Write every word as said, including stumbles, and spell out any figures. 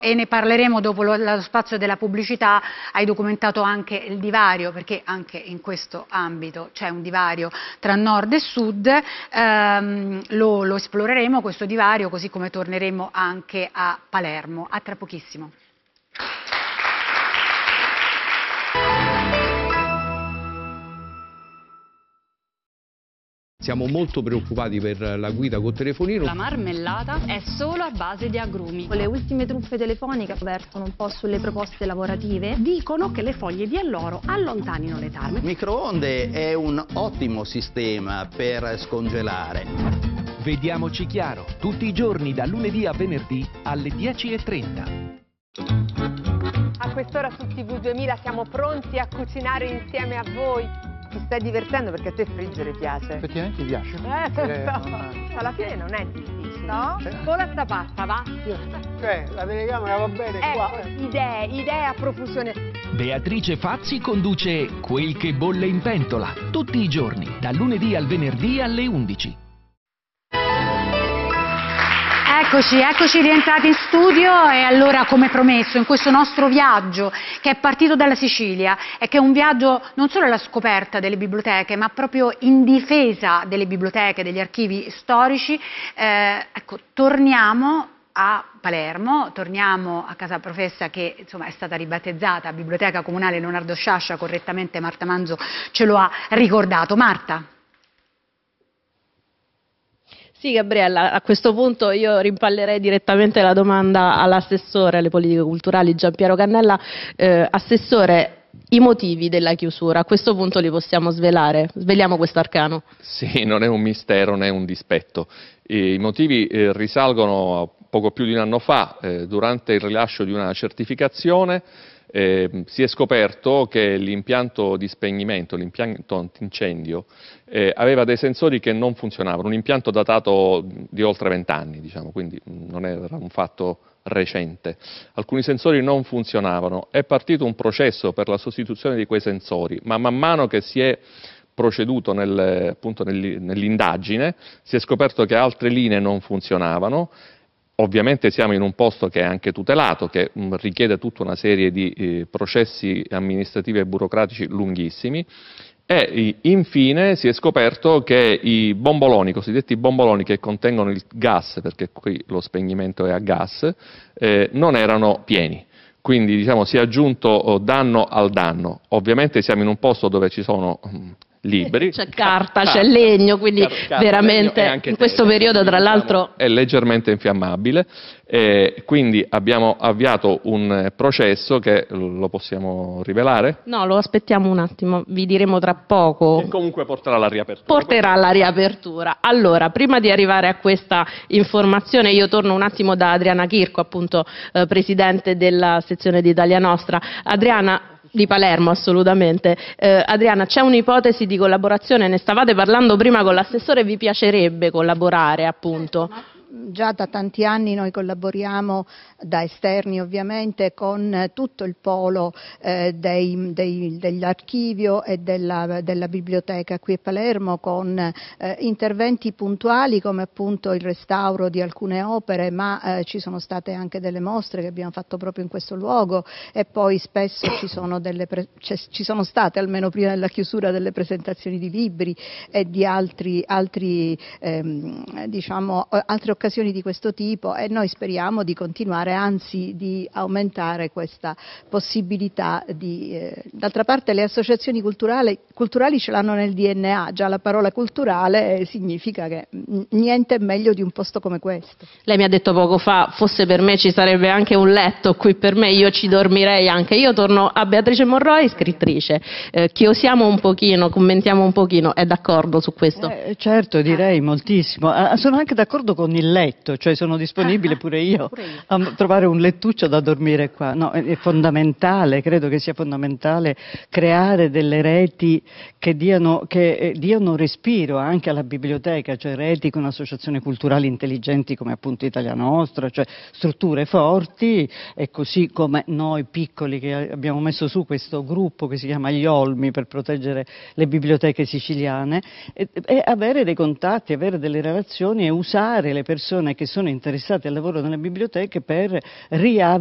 E ne parleremo dopo lo, lo spazio della pubblicità. Hai documentato anche il divario, perché anche in questo ambito c'è un divario tra nord e sud, ehm, lo, lo esploreremo questo divario, così come torneremo anche a Palermo. A tra pochissimo. Siamo molto preoccupati per la guida col telefonino. La marmellata è solo a base di agrumi. Le ultime truffe telefoniche vertono un po' sulle proposte lavorative. Dicono che le foglie di alloro allontanino le tarme. Il microonde è un ottimo sistema per scongelare. Vediamoci chiaro, tutti i giorni da lunedì a venerdì alle dieci e trenta. A quest'ora su T V duemila siamo pronti a cucinare insieme a voi. Ti stai divertendo perché a te friggere piace. Effettivamente ti piace? Eh, eh so. Alla fine non è difficile, no? Sì. Vola sta pasta, va? Cioè, la telecamera va bene ecco, qua. idee, idee a profusione. Beatrice Fazzi conduce Quel che bolle in pentola, tutti i giorni, da lunedì al venerdì alle undici. Eccoci, eccoci rientrati in studio e allora, come promesso, in questo nostro viaggio che è partito dalla Sicilia e che è un viaggio non solo alla scoperta delle biblioteche, ma proprio in difesa delle biblioteche, degli archivi storici, eh, ecco, torniamo a Palermo, torniamo a Casa Professa, che insomma è stata ribattezzata Biblioteca Comunale Leonardo Sciascia, correttamente Marta Manzo ce lo ha ricordato. Marta. Sì, Gabriella, a questo punto io rimpallerei direttamente la domanda all'assessore alle politiche culturali Giampiero Cannella. Eh, assessore, i motivi della chiusura, a questo punto li possiamo svelare? Sveliamo questo arcano. Sì, non è un mistero né un dispetto. I motivi eh, risalgono a poco più di un anno fa, eh, durante il rilascio di una certificazione. Eh, si è scoperto che l'impianto di spegnimento, l'impianto antincendio, eh, aveva dei sensori che non funzionavano, un impianto datato di oltre vent'anni, diciamo, quindi non era un fatto recente. Alcuni sensori non funzionavano, è partito un processo per la sostituzione di quei sensori, ma man mano che si è proceduto nel, appunto nell'indagine si è scoperto che altre linee non funzionavano. Ovviamente siamo in un posto che è anche tutelato, che mh, richiede tutta una serie di eh, processi amministrativi e burocratici lunghissimi e infine si è scoperto che i bomboloni, i cosiddetti bomboloni che contengono il gas, perché qui lo spegnimento è a gas, eh, non erano pieni. Quindi diciamo, si è aggiunto oh, danno al danno. Ovviamente siamo in un posto dove ci sono mh, libri. C'è carta, c'è legno, quindi carta, veramente legno in questo tele, periodo tra l'altro è leggermente infiammabile, e quindi abbiamo avviato un processo che lo possiamo rivelare? No, lo aspettiamo un attimo, vi diremo tra poco. Che comunque porterà alla riapertura. Porterà alla riapertura. Allora, prima di arrivare a questa informazione io torno un attimo da Adriana Chirco, appunto eh, presidente della sezione di Italia Nostra. Adriana, di Palermo, assolutamente. Eh, Adriana, c'è un'ipotesi di collaborazione, ne stavate parlando prima con l'assessore, vi piacerebbe collaborare appunto? Già da tanti anni noi collaboriamo da esterni ovviamente con tutto il polo eh, dei, dei, dell'archivio e della, della biblioteca qui a Palermo con eh, interventi puntuali come appunto il restauro di alcune opere, ma eh, ci sono state anche delle mostre che abbiamo fatto proprio in questo luogo e poi spesso ci sono, delle pre- ci sono state almeno prima della chiusura delle presentazioni di libri e di altri, altri ehm, diciamo altre occasioni di questo tipo e noi speriamo di continuare, anzi di aumentare questa possibilità di eh, d'altra parte le associazioni culturali, culturali ce l'hanno nel D N A, già la parola culturale significa che niente è meglio di un posto come questo. Lei mi ha detto poco fa, fosse per me ci sarebbe anche un letto qui per me, io ci dormirei anche. Io torno a Beatrice Morroi, scrittrice, eh, chiosiamo un pochino, commentiamo un pochino, è d'accordo su questo? Eh, certo, direi moltissimo. Ah, sono anche d'accordo con il letto, cioè sono disponibile pure io, pure io a trovare un lettuccio da dormire qua. No, è, è fondamentale, credo che sia fondamentale creare delle reti che diano, che, eh, diano respiro anche alla biblioteca, cioè reti con associazioni culturali intelligenti come appunto Italia Nostra, cioè strutture forti, e così come noi piccoli che abbiamo messo su questo gruppo che si chiama Gli Olmi per proteggere le biblioteche siciliane, e, e avere dei contatti, avere delle relazioni e usare le persone che sono interessate al lavoro nelle biblioteche per riavviare